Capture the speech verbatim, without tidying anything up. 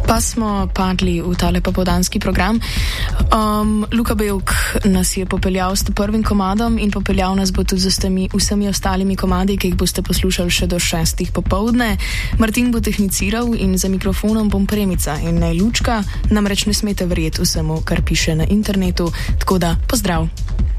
Pa smo padli v tale popoldanski program. Um, Luka Bevk nas je popeljal s prvim komadom in popeljal nas bo tudi z vsemi, vsemi ostalimi komadi, ki jih boste poslušali še do šestih popovdne. Martin bo tehniciral in za mikrofonom bom Premica in ne Lučka, namreč ne smete verjeti vsemu, kar piše na internetu, tako da pozdrav!